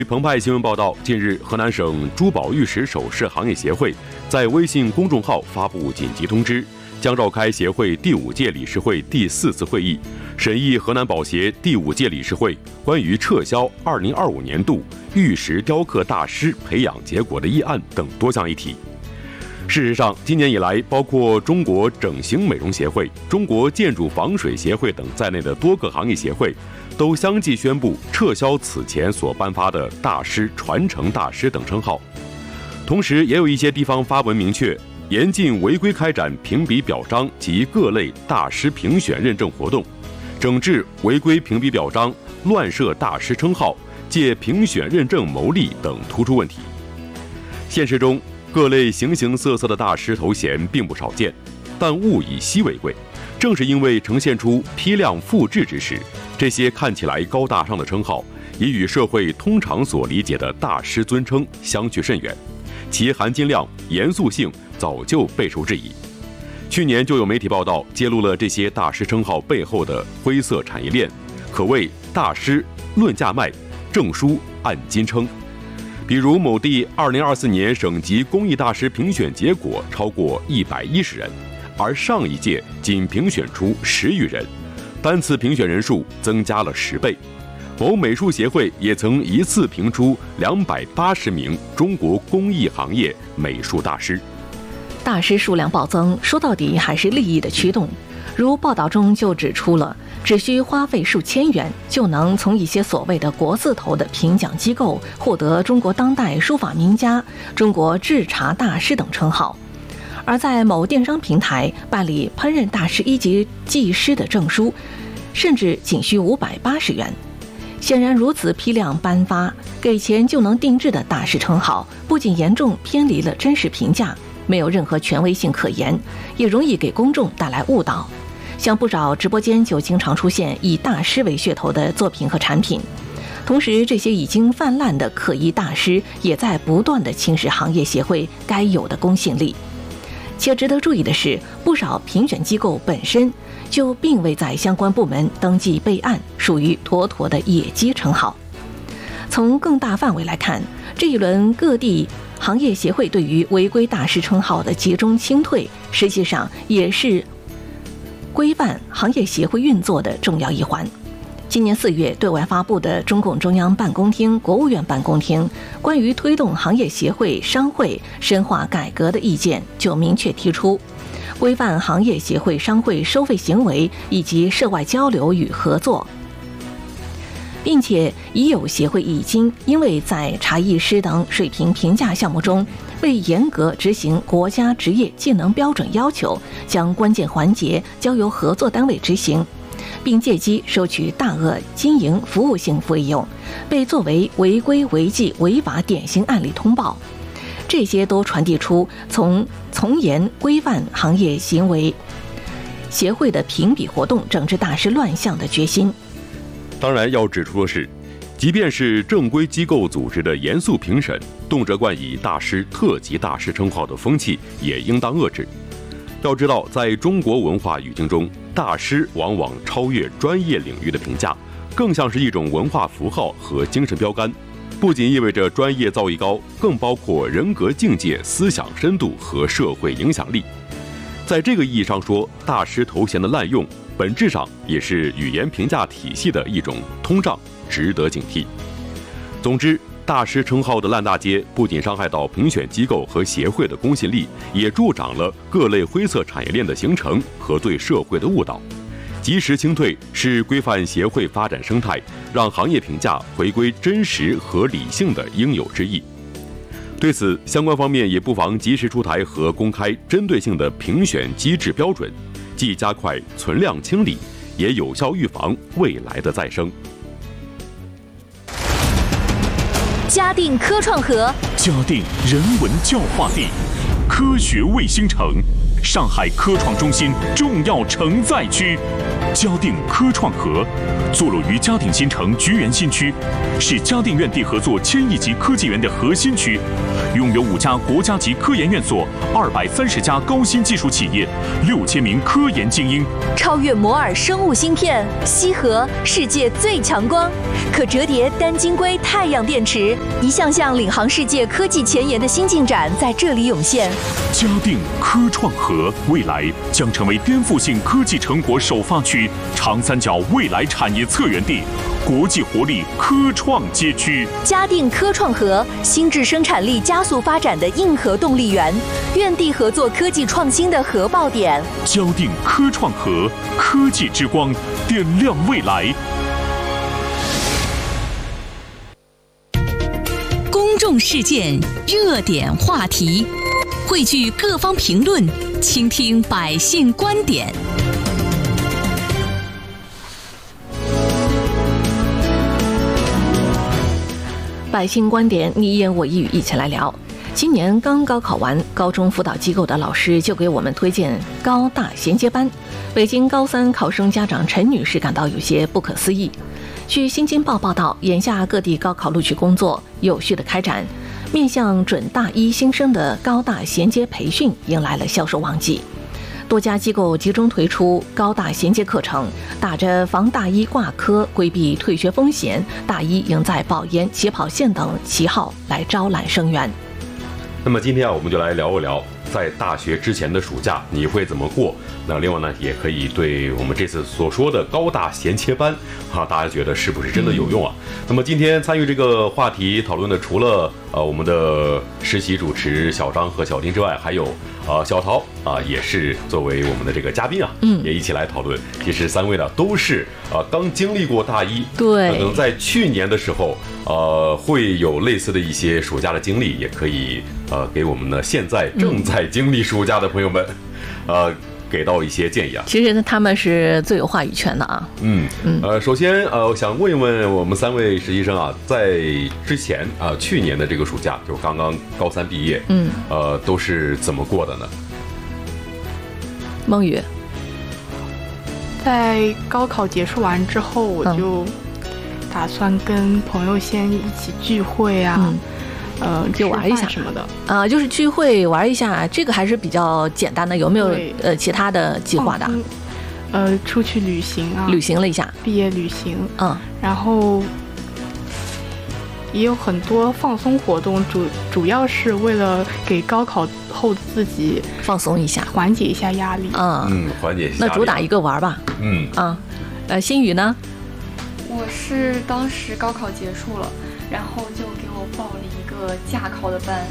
澎湃新闻报道，近日，河南省珠宝玉石首饰行业协会在微信公众号发布紧急通知，将召开协会第5届理事会第4次会议，审议河南宝协第5届理事会关于撤销2025年度玉石雕刻大师培养结果的议案等多项议题。事实上，今年以来，包括中国整形美容协会、中国建筑防水协会等在内的多个行业协会，都相继宣布撤销此前所颁发的大师、传承大师等称号。同时，也有一些地方发文明确，严禁违规开展评比表彰及各类大师评选认证活动，整治违规评比表彰、乱设大师称号、借评选认证牟利等突出问题。现实中，各类形形色色的大师头衔并不少见，但物以稀为贵。正是因为呈现出批量复制之时，这些看起来高大上的称号，也与社会通常所理解的大师尊称相去甚远，其含金量、严肃性早就备受质疑。去年就有媒体报道揭露了这些大师称号背后的灰色产业链，可谓大师论价卖，证书按斤称。比如某地2024年省级工艺大师评选结果超过110人，而上一届仅评选出10余人，单次评选人数增加了10倍。某美术协会也曾一次评出280名中国工艺行业美术大师。 大师数量暴增，说到底还是利益的驱动。如报道中就指出了，只需花费数千元，就能从一些所谓的国字头的评奖机构获得中国当代书法名家、中国制茶大师等称号。而在某电商平台办理烹饪大师1级技师的证书，甚至仅需580元。显然，如此批量颁发、给钱就能定制的大师称号，不仅严重偏离了真实评价，没有任何权威性可言，也容易给公众带来误导。像不少直播间就经常出现以大师为噱头的作品和产品，同时这些已经泛滥的可疑大师也在不断地侵蚀行业协会该有的公信力。且值得注意的是，不少评选机构本身就并未在相关部门登记备案，属于妥妥的野鸡称号。从更大范围来看，这一轮各地行业协会对于违规大师称号的集中清退，实际上也是规范行业协会运作的重要一环。今年4月对外发布的中共中央办公厅、国务院办公厅关于推动行业协会、商会深化改革的意见就明确提出，规范行业协会、商会收费行为以及涉外交流与合作，并且已有协会已经因为在茶艺师等水平评价项目中未严格执行国家职业技能标准要求，将关键环节交由合作单位执行，并借机收取大额经营服务性费用，被作为违规违纪违法典型案例通报。这些都传递出从严规范行业行为协会的评比活动整治大师乱象的决心。 当然要指出的是，即便是正规机构组织的严肃评审，动辄冠以大师、特级大师称号的风气也应当遏制。要知道，在中国文化语境中，大师往往超越专业领域的评价，更像是一种文化符号和精神标杆，不仅意味着专业造诣高，更包括人格境界、思想深度和社会影响力。在这个意义上说，大师头衔的滥用本质上也是语言评价体系的一种通胀，值得警惕。总之，大师称号的烂大街不仅伤害到评选机构和协会的公信力，也助长了各类灰色产业链的形成和对社会的误导。及时清退是规范协会发展生态，让行业评价回归真实和理性的应有之义。对此，相关方面也不妨及时出台和公开针对性的评选机制标准，既加快存量清理，也有效预防未来的再生。 嘉定科创河， 嘉定人文教化地，科学卫星城，上海科创中心重要承载区。 嘉定科创河，坐落于嘉定新城菊园新区，是嘉定院地合作千亿级科技园的核心区，拥有5家国家级科研院所、230家高新技术企业、6000名科研精英。 超越摩尔生物芯片，羲和世界最强光，可折叠单晶硅太阳电池，一项项领航世界科技前沿的新进展在这里涌现。 嘉定科创河未来将成为颠覆性科技成果首发区、长三角未来产业策源地、国际活力科创街区。 嘉定科创河，新质生产力加速发展的硬核动力源，院地合作科技创新的核爆点。 嘉定科创河，科技之光，点亮未来。 公众事件，热点话题，汇聚各方评论，倾听百姓观点。 百姓观点，你一言我一语，一起来聊。今年刚高考完，高中辅导机构的老师就给我们推荐高大衔接班。北京高3考生家长陈女士感到有些不可思议。据《新京报》报道，眼下各地高考录取工作有序的开展，面向准大一新生的高大衔接培训迎来了销售旺季。多家机构集中推出高大衔接课程，打着防大一挂科、规避退学风险、大一赢在保研、起跑线等旗号来招揽生源。 那么今天我们就来聊一聊，在大学之前的暑假你会怎么过？那另外呢，也可以对我们这次所说的高大衔接班，大家觉得是不是真的有用啊？那么今天参与这个话题讨论的，除了我们的实习主持小张和小丁之外，还有小陶也是作为我们的这个嘉宾也一起来讨论。其实3位呢都是刚经历过大一， 对， 可能在去年的时候会有类似的一些暑假的经历，也可以给我们呢现在正在经历暑假的朋友们给到一些建议啊。 其实呢，他们是最有话语权的啊。 首先我想问一问我们3位实习生在之前去年的这个暑假，就刚刚高3毕业，都是怎么过的呢？ 孟雨， 在高考结束完之后，我就打算跟朋友先一起聚会啊。 就玩一下什么的就是聚会玩一下，这个还是比较简单的。有没有其他的计划的？ 出去旅行啊， 旅行了一下， 毕业旅行，然后也有很多放松活动，主要是为了给高考后自己放松一下， 缓解一下压力。 缓解一下。 那主打一个玩吧。新宇呢？ 我是当时高考结束了，然后就给我报了一个驾考的班，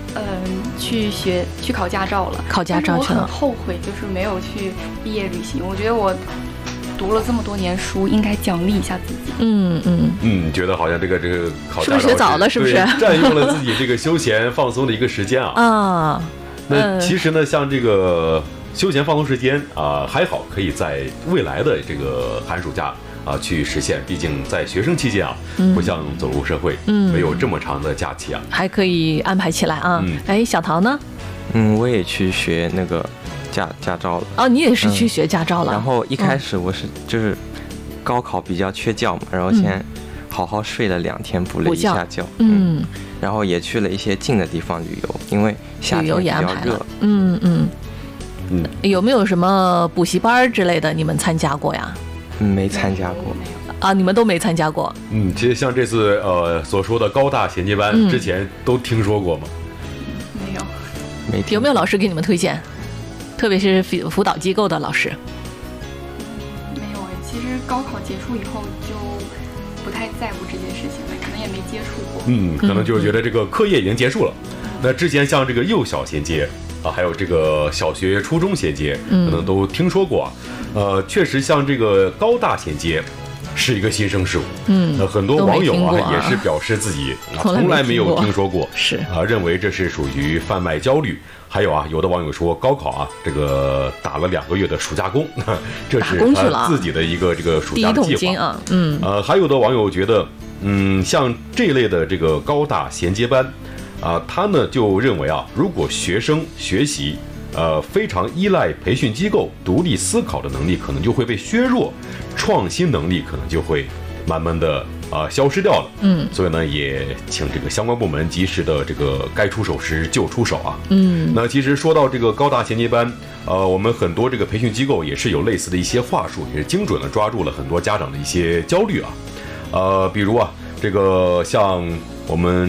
去考驾照了。 考驾照去了。 但是我很后悔，就是没有去毕业旅行。我觉得我读了这么多年书，应该奖励一下自己。 觉得好像这个考驾照是不是学早了？是不是占用了自己这个休闲放松的一个时间啊？那其实呢，像这个休闲放松时间还好可以在未来的这个寒暑假去实现，毕竟在学生期间不像走入社会，没有这么长的假期还可以安排起来小陶呢？ 我也去学那个驾照了。 你也是去学驾照了。 然后一开始我是就是高考比较缺觉嘛，然后先好好睡了2天，补了一下觉。然后也去了一些近的地方旅游，因为夏天比较热。 有没有什么补习班之类的你们参加过呀？ 没参加过。 你们都没参加过。 其实像这次所说的高大衔接班，之前都听说过吗？ 没有。 没听。 有没有老师给你们推荐？特别是辅导机构的老师。 没有其实高考结束以后就不太在乎这件事情了，可能也没接触过。 可能就是觉得这个课业已经结束了。那之前像这个幼小衔接还有这个小学、初中衔接，可能都听说过确实像这个高大衔接是一个新生事物。很多网友也是表示自己从来没有听说过， 是认为这是属于贩卖焦虑。还有有的网友说高考这个打了2个月的暑假工，这是他自己的一个这个暑假的计划。还有的网友觉得，像这类的这个高大衔接班他呢就认为如果学生学习非常依赖培训机构，独立思考的能力可能就会被削弱，创新能力可能就会慢慢的消失掉了。所以呢，也请这个相关部门及时的这个该出手时就出手啊。那其实说到这个高大衔接班，我们很多这个培训机构也是有类似的一些话术，也是精准的抓住了很多家长的一些焦虑啊。比如这个像我们